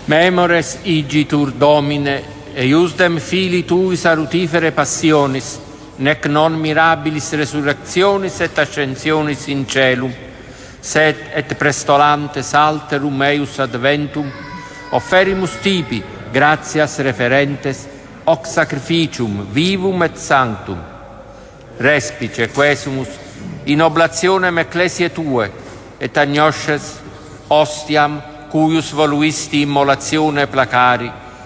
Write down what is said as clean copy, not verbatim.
Memores igitur Domine, eiusdem Filii Tui salutifere passionis, nec non mirabilis resurrectionis et ascensionis in celum, sed et prestolantes alterum eius adventum, offerimus tibi, gratias referentes, hoc sacrificium vivum et sanctum. Respice quesumus in oblationem ecclesiae Tue, et agnosces ostiam cuius voluisti immolatione placari,